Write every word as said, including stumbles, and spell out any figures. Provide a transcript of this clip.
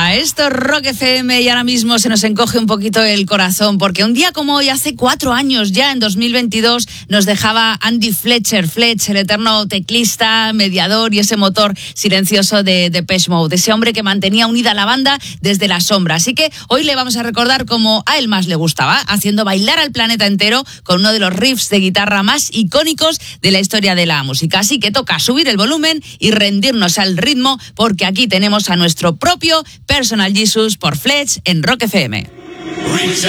Venga, esto es Rock F M y ahora mismo se nos encoge un poquito el corazón porque un día como hoy, hace cuatro años ya, en dos mil veintidós, nos dejaba Andy Fletcher, Fletch, el eterno teclista, mediador y ese motor silencioso de Depeche Mode, ese hombre que mantenía unida a la banda desde la sombra. Así que hoy le vamos a recordar como a él más le gustaba, haciendo bailar al planeta entero con uno de los riffs de guitarra más icónicos de la historia de la música. Así que toca subir el volumen y rendirnos al ritmo porque aquí tenemos a nuestro propio Personal Jesus por Fletch en Rock F M. Reach